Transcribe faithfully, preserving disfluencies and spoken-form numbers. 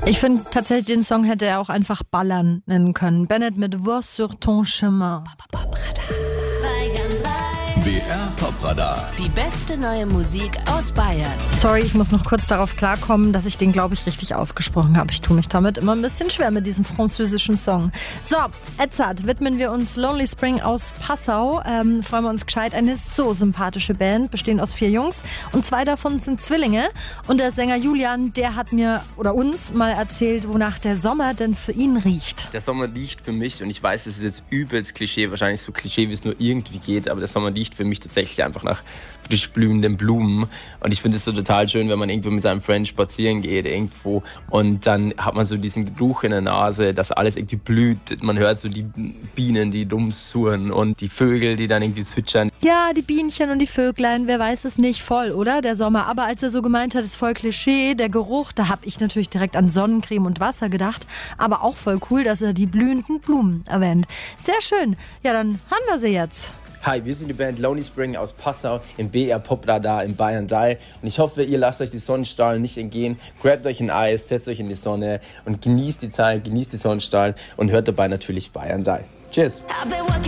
Ich finde tatsächlich, den Song hätte er auch einfach Ballern nennen können. Bennett mit Voix sur ton chemin. B R Popradar. Die beste neue Musik aus Bayern. Sorry, ich muss noch kurz darauf klarkommen, dass ich den, glaube ich, richtig ausgesprochen habe. Ich tue mich damit immer ein bisschen schwer mit diesem französischen Song. So, Edzard, widmen wir uns Lonely Spring aus Passau. Ähm, freuen wir uns gescheit. Eine so sympathische Band, bestehend aus vier Jungs. Und zwei davon sind Zwillinge. Und der Sänger Julian, der hat mir oder uns mal erzählt, wonach der Sommer denn für ihn riecht. Der Sommer riecht für mich, und ich weiß, es ist jetzt übelst Klischee, wahrscheinlich so Klischee, wie es nur irgendwie geht, aber der Sommer riecht für mich tatsächlich einfach nach frisch blühenden Blumen. Und ich finde es so total schön, wenn man irgendwo mit seinem Freund spazieren geht irgendwo und dann hat man so diesen Geruch in der Nase, dass alles irgendwie blüht. Man hört so die Bienen, die dumm surren und die Vögel, die dann irgendwie zwitschern. Ja, die Bienchen und die Vöglein, wer weiß es nicht, voll, oder? Der Sommer. Aber als er so gemeint hat, ist voll Klischee, der Geruch, da habe ich natürlich direkt an Sonnencreme und Wasser gedacht. Aber auch voll cool, dass er die blühenden Blumen erwähnt. Sehr schön. Ja, dann hören wir sie jetzt. Hi, wir sind die Band Lonely Spring aus Passau im B R Popradar in Bayern drei und ich hoffe, ihr lasst euch die Sonnenstrahlen nicht entgehen. Grabt euch ein Eis, setzt euch in die Sonne und genießt die Zeit, genießt die Sonnenstrahlen und hört dabei natürlich Bayern drei. Cheers!